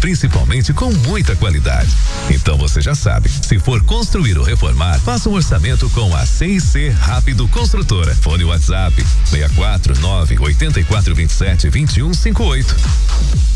principalmente com muita qualidade. Então você já sabe, se for construir ou reformar, faça um orçamento com a C&C Rápido Construtora. Fone WhatsApp 649 8427 2158.